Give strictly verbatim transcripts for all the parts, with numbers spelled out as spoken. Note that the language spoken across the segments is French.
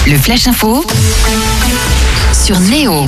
Le Flash Info sur Néo.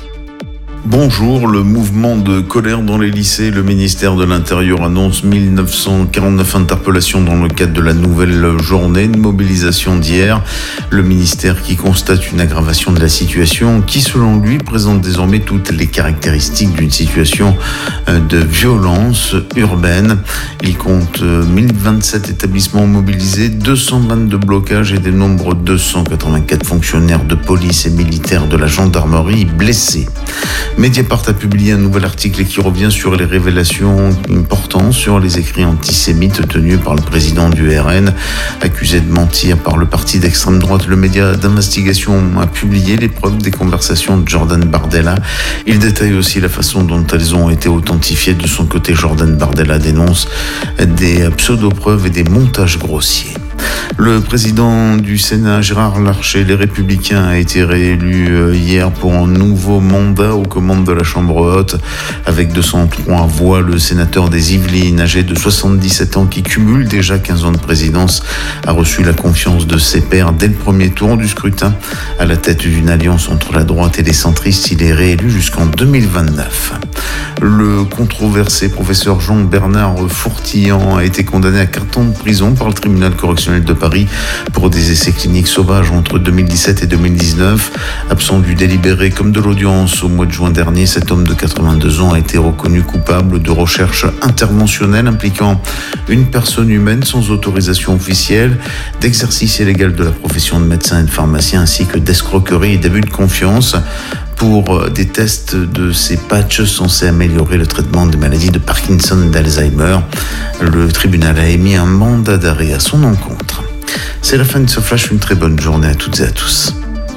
Bonjour, le mouvement de colère dans les lycées. Le ministère de l'Intérieur annonce mille neuf cent quarante-neuf interpellations dans le cadre de la nouvelle journée de mobilisation d'hier. Le ministère qui constate une aggravation de la situation qui, selon lui, présente désormais toutes les caractéristiques d'une situation de violence urbaine. Il compte mille vingt-sept établissements mobilisés, deux cent vingt-deux blocages et dénombre deux cent quatre-vingt-quatre fonctionnaires de police et militaires de la gendarmerie blessés. Mediapart a publié un nouvel article qui revient sur les révélations importantes sur les écrits antisémites tenus par le président du R N, accusé de mentir par le parti d'extrême droite. Le média d'investigation a publié les preuves des conversations de Jordan Bardella. Il détaille aussi la façon dont elles ont été authentifiées. De son côté, Jordan Bardella dénonce des pseudo-preuves et des montages grossiers. Le président du Sénat, Gérard Larcher, les Républicains, a été réélu hier pour un nouveau mandat aux commandes de la Chambre haute. Avec deux cent trois voix, le sénateur des Yvelines, âgé de soixante-dix-sept ans, qui cumule déjà quinze ans de présidence, a reçu la confiance de ses pairs dès le premier tour du scrutin. À la tête d'une alliance entre la droite et les centristes, il est réélu jusqu'en deux mille vingt-neuf. Le controversé professeur Jean-Bernard Fourtillan a été condamné à quatre ans de prison par le tribunal correctionnel de Paris pour des essais cliniques sauvages entre deux mille dix-sept et deux mille dix-neuf. Absent du délibéré comme de l'audience au mois de juin dernier, cet homme de quatre-vingt-deux ans a été reconnu coupable de recherche interventionnelle impliquant une personne humaine sans autorisation officielle, d'exercice illégal de la profession de médecin et de pharmacien, ainsi que d'escroquerie et d'abus de confiance pour des tests de ces patchs censés améliorer le traitement des maladies de Parkinson et d'Alzheimer. Le tribunal a émis un mandat d'arrêt à son encontre. C'est la fin de ce flash, une très bonne journée à toutes et à tous.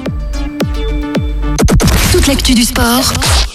Toute l'actu du sport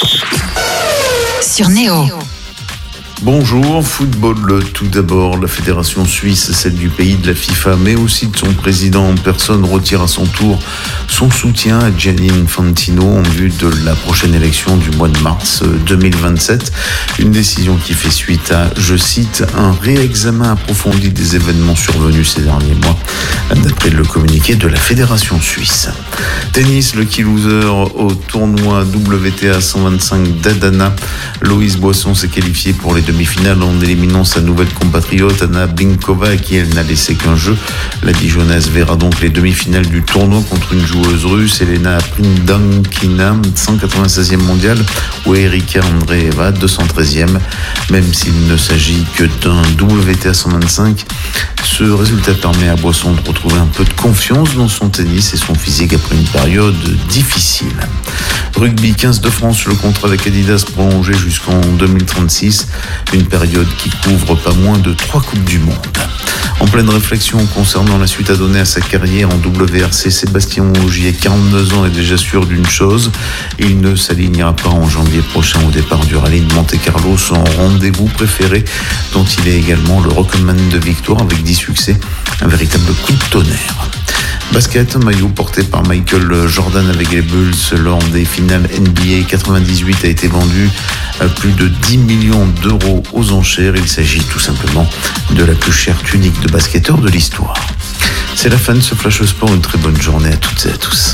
sur Néo. Bonjour, football tout d'abord. La fédération suisse, celle du pays de la FIFA, mais aussi de son président en personne, retire à son tour son soutien à Gianni Infantino en vue de la prochaine élection du mois de mars deux mille vingt-sept. Une décision qui fait suite à, je cite, un réexamen approfondi des événements survenus ces derniers mois, d'après le communiqué de la fédération suisse. Tennis, le key loser au tournoi W T A cent vingt-cinq d'Adana. Loïs Boisson s'est qualifiée pour les demi-finales en éliminant sa nouvelle compatriote Anna Blinkova, à qui elle n'a laissé qu'un jeu. La Dijonnaise verra donc les demi-finales du tournoi contre une joueuse russe, Elena Prindankina, cent quatre-vingt-seizième mondiale, ou Erika Andreeva, deux cent treizième. Même s'il ne s'agit que d'un W T A cent vingt-cinq, ce résultat permet à Boisson de retrouver un peu de confiance dans son tennis et son physique après une période difficile. Rugby quinze de France, le contrat avec Adidas prolongé jusqu'en deux mille trente-six, une période qui couvre pas moins de trois Coupes du Monde. En pleine réflexion concernant la suite à donner à sa carrière en W R C, Sébastien Ogier, quarante-deux ans, est déjà sûr d'une chose: il ne s'alignera pas en janvier prochain au départ du rallye de Monte-Carlo, son rendez-vous préféré, dont il est également le recordman de victoire avec dix succès, un véritable coup de tonnerre. Basket, un maillot porté par Michael Jordan avec les Bulls lors des finales N B A quatre-vingt-dix-huit a été vendu à plus de dix millions d'euros aux enchères. Il s'agit tout simplement de la plus chère tunique de basketteur de l'histoire. C'est la fin de ce Flash Sport, une très bonne journée à toutes et à tous.